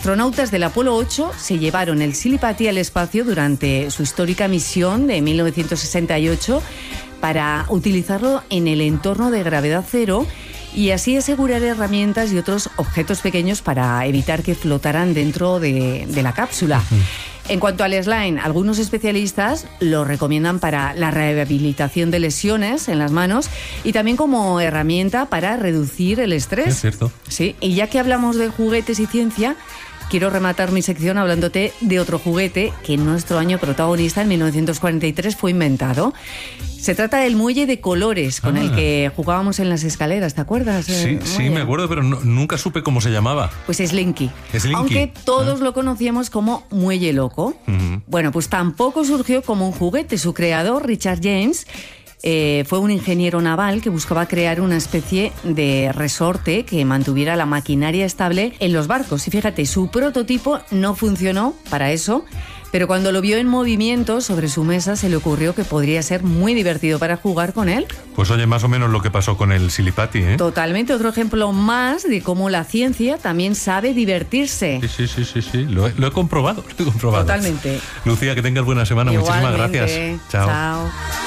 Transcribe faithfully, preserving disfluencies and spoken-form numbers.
astronautas del Apolo ocho se llevaron el Silipati al espacio durante su histórica misión de mil novecientos sesenta y ocho para utilizarlo en el entorno de gravedad cero y así asegurar herramientas y otros objetos pequeños para evitar que flotaran dentro de, de la cápsula. Uh-huh. En cuanto al slime, algunos especialistas lo recomiendan para la rehabilitación de lesiones en las manos y también como herramienta para reducir el estrés. Es cierto. Sí, y ya que hablamos de juguetes y ciencia, quiero rematar mi sección hablándote de otro juguete que en nuestro año protagonista, en mil novecientos cuarenta y tres, fue inventado. Se trata del muelle de colores con ah. el que jugábamos en las escaleras, ¿te acuerdas? Sí, sí, me acuerdo, pero no, nunca supe cómo se llamaba. Pues Slinky. Slinky. Aunque todos ah. lo conocíamos como muelle loco. Uh-huh. Bueno, pues tampoco surgió como un juguete. Su creador, Richard James, eh, fue un ingeniero naval que buscaba crear una especie de resorte que mantuviera la maquinaria estable en los barcos. Y fíjate, su prototipo no funcionó para eso, pero cuando lo vio en movimiento sobre su mesa se le ocurrió que podría ser muy divertido para jugar con él. Pues oye, más o menos lo que pasó con el Silipati, ¿eh? Totalmente, otro ejemplo más de cómo la ciencia también sabe divertirse. Sí, sí, sí, sí, sí. Lo, he, lo he comprobado, lo he comprobado. Totalmente. Lucía, que tengas buena semana. Igualmente. Muchísimas gracias. Chao. Chao.